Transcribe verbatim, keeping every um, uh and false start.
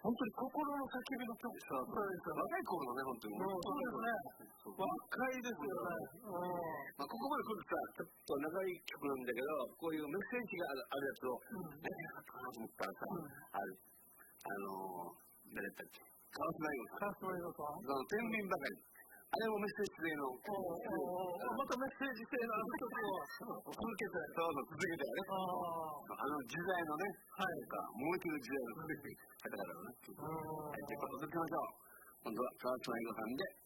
本当に心の叫びの曲さ、若い頃のね、本当に。そうですね。若いですよね。まあ、ここまで来るとさ、ちょっと長い曲なんだけど、こういうメッセージがあるやつを、何があったかなと思ったらさ、ある。あのー、誰だったっけ？川島英語さん。川島英語さん。その天秤ばかり。あれもメッセージ性の。またメッセージ性のあの曲を続けて。そうそう、続けてね。あの時代のね、燃えてる時代の方々のね。はい、ということで、続きましょう。今度は川島英語さんで、